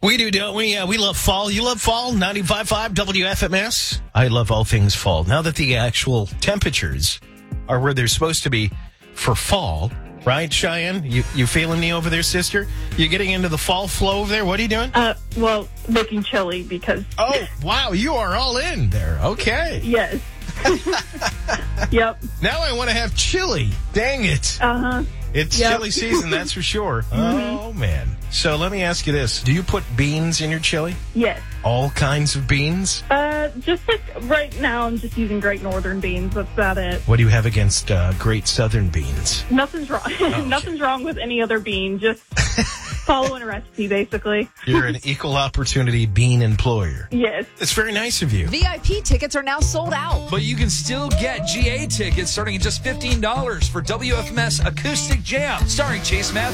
We do, don't we? We love fall. You love fall? 95.5 WFMS. I love all things fall. Now that the actual temperatures are where they're supposed to be for fall, right, Cheyenne? You feeling me over there, sister? You getting into the fall flow over there? What are you doing? Well, making chili because... Oh, wow. You are all in there. Okay. Yes. Yep. Now I want to have chili. Dang it. Uh-huh. It's chili season, that's for sure. Oh, man. So let me ask you this. Do you put beans in your chili? Yes. All kinds of beans? Just like right now, I'm just using Great Northern beans. That's about it. What do you have against Great Southern beans? Nothing's wrong. Okay. Nothing's wrong with any other bean. Just following a recipe, basically. You're an equal opportunity bean employer. Yes. It's very nice of you. VIP tickets are now sold out. But you can still get GA tickets starting at just $15 for WFMS Acoustic Jam, starring Chase Matthews.